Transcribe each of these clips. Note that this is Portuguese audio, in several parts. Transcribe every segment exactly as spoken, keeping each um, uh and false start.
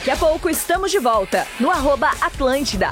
Daqui a pouco estamos de volta no arroba Atlântida.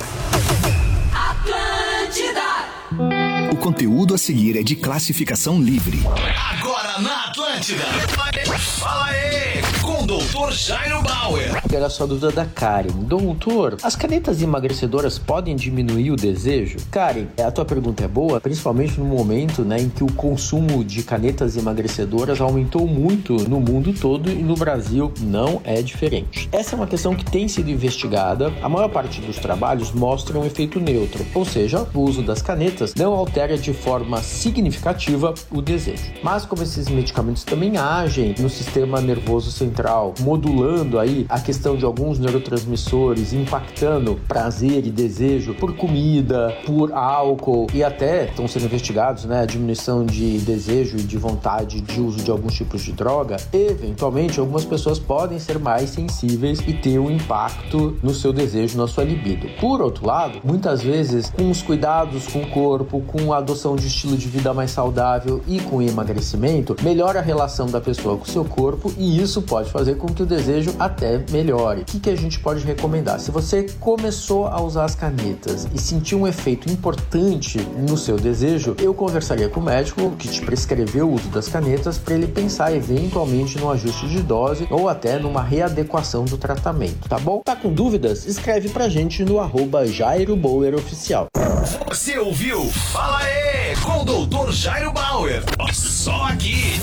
O conteúdo a seguir é de classificação livre. Agora na Atlântida. Fala aí, com o doutor Jairo Bauer. Era só a dúvida da Karen. Doutor, as canetas emagrecedoras podem diminuir o desejo? Karen, a tua pergunta é boa, principalmente no momento, né, em que o consumo de canetas emagrecedoras aumentou muito no mundo todo e no Brasil não é diferente. Essa é uma questão que tem sido investigada. A maior parte dos trabalhos mostra um efeito neutro, ou seja, o uso das canetas não altera de forma significativa o desejo. Mas como esses medicamentos também agem no sistema nervoso central, modulando aí a questão de alguns neurotransmissores, impactando prazer e desejo por comida, por álcool, e até estão sendo investigados, né, a diminuição de desejo e de vontade de uso de alguns tipos de droga, eventualmente algumas pessoas podem ser mais sensíveis e ter um impacto no seu desejo, na sua libido. Por outro lado, muitas vezes com os cuidados com o corpo, com a adoção de estilo de vida mais saudável e com o emagrecimento, melhora a relação da pessoa com o seu corpo e isso pode fazer com que o desejo até melhore. O que, que a gente pode recomendar? Se você começou a usar as canetas e sentiu um efeito importante no seu desejo, eu conversaria com o médico que te prescreveu o uso das canetas para ele pensar eventualmente no ajuste de dose ou até numa readequação do tratamento, tá bom? Tá com dúvidas? Escreve pra gente no arroba Jairo Bauer Oficial. Você ouviu? Fala aí, com o doutor Jairo Bauer. Só aqui.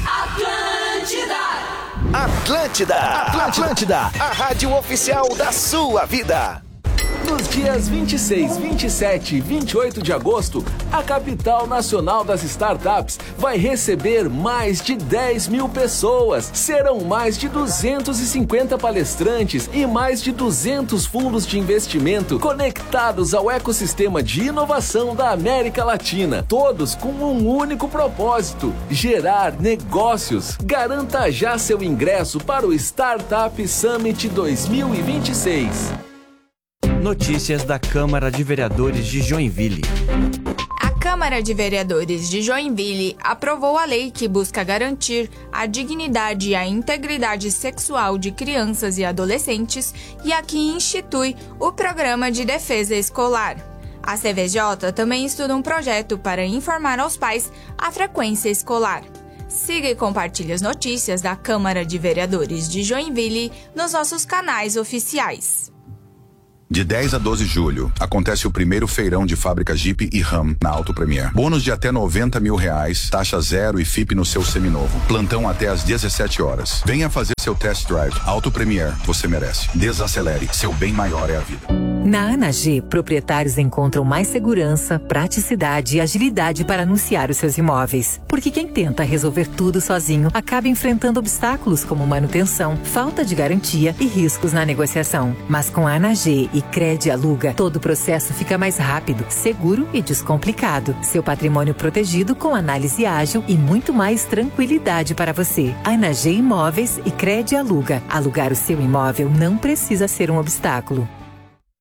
Atlântida! Atlântida! Atlântida! A rádio oficial da sua vida. Nos dias vinte e seis, vinte e sete e vinte e oito de agosto, a capital nacional das startups vai receber mais de dez mil pessoas. Serão mais de duzentos e cinquenta palestrantes e mais de duzentos fundos de investimento conectados ao ecossistema de inovação da América Latina. Todos com um único propósito: gerar negócios. Garanta já seu ingresso para o Startup Summit dois mil e vinte e seis. Notícias da Câmara de Vereadores de Joinville. A Câmara de Vereadores de Joinville aprovou a lei que busca garantir a dignidade e a integridade sexual de crianças e adolescentes e a que institui o Programa de Defesa Escolar. A C V J também estuda um projeto para informar aos pais a frequência escolar. Siga e compartilhe as notícias da Câmara de Vereadores de Joinville nos nossos canais oficiais. De dez a doze de julho, acontece o primeiro feirão de fábrica Jeep e Ram na Auto Premier. Bônus de até noventa mil reais, taxa zero e F I P no seu seminovo. Plantão até às dezessete horas. Venha fazer seu test drive. Auto Premier, você merece. Desacelere, seu bem maior é a vida. Na Ana G, proprietários encontram mais segurança, praticidade e agilidade para anunciar os seus imóveis. Porque quem tenta resolver tudo sozinho acaba enfrentando obstáculos como manutenção, falta de garantia e riscos na negociação. Mas com a Ana G e Crede Aluga, todo o processo fica mais rápido, seguro e descomplicado. Seu patrimônio protegido com análise ágil e muito mais tranquilidade para você. Ana G Imóveis e Crede Aluga. Alugar o seu imóvel não precisa ser um obstáculo.